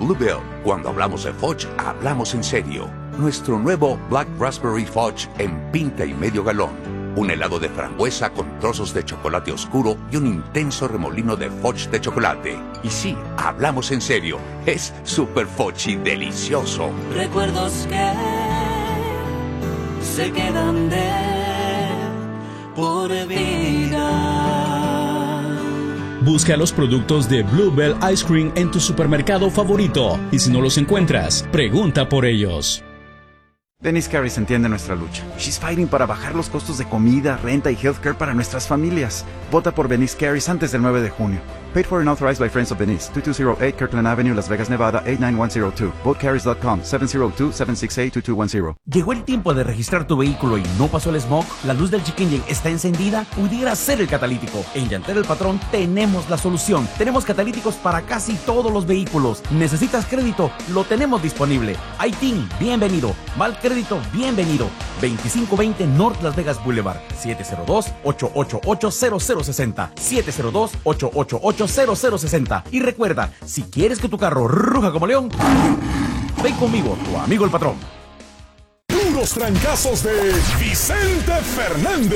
Bluebell. Cuando hablamos de fudge, hablamos en serio. Nuestro nuevo Black Raspberry Fudge en pinta y medio galón. Un helado de frambuesa con trozos de chocolate oscuro y un intenso remolino de fudge de chocolate. Y sí, hablamos en serio. Es super fudgy delicioso. Recuerdos que se quedan de por vida. Busca los productos de Bluebell Ice Cream en tu supermercado favorito. Y si no los encuentras, pregunta por ellos. Denise Carris entiende nuestra lucha. She's fighting para bajar los costos de comida, renta y healthcare para nuestras familias. Vota por Denise Carris antes del 9 de junio. Paid for and authorized by Friends of Denise. 2208 Kirkland Avenue, Las Vegas, Nevada, 89102. VoteCarries.com, 702-768-2210. ¿Llegó el tiempo de registrar tu vehículo y no pasó el smog? ¿La luz del check engine está encendida? Pudiera ser el catalítico. En Llantera El Patrón tenemos la solución. Tenemos catalíticos para casi todos los vehículos. ¿Necesitas crédito? Lo tenemos disponible. ITIN, bienvenido. Mal crédito, bienvenido. 2520 North Las Vegas Boulevard. 702-888-0060. 702-888-0060. Y recuerda, si quieres que tu carro ruja como león, ven conmigo, tu amigo el patrón. Puros trancazos de Vicente Fernández.